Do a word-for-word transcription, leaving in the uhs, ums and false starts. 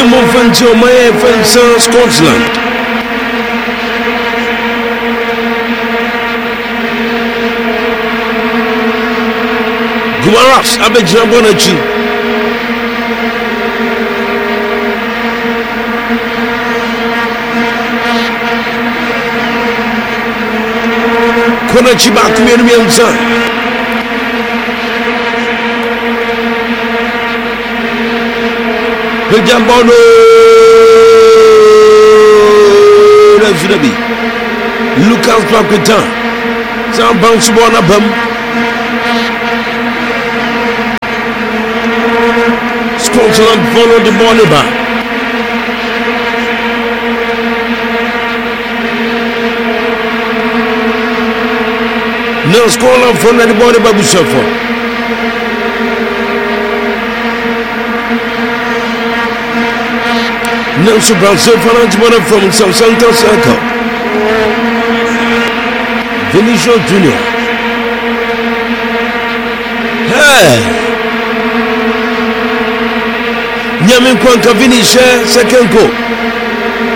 Monfanto Maya from Scotland. Gumaras Abedja Bonachi. Konachi back to me and son. Jambono Zulabi Lucas Paquetin Sam bounce one up him Scotland follow the ball back No Scotland follow the ball back Bushafo Nelson Brazil Falance from South Central Circle. Vinicius Junior Hey Nyamin Kwanka Vinicius second goal.